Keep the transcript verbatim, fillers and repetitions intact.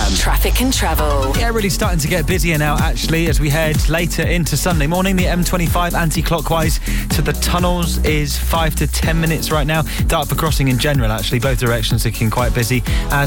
M. Traffic and travel. Yeah, really starting to get busier now, actually, as we head later into Sunday morning. The M twenty-five anti-clockwise to the tunnels is five to ten minutes right now. Dartford Crossing in general, actually, both directions looking quite busy, as